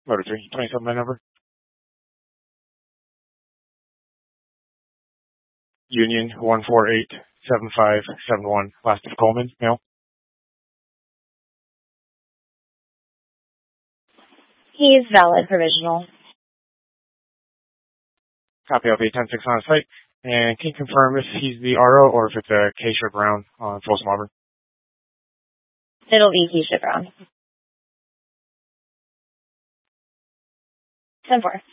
Motor 3, 27 by number. Union 1487571. Last of Coleman, male. He's valid provisional. Copy of 810-6 on site. And can you confirm if he's the RO or if it's a Keisha Brown on Folsom Auburn? It'll be Keisha Brown. 10-4.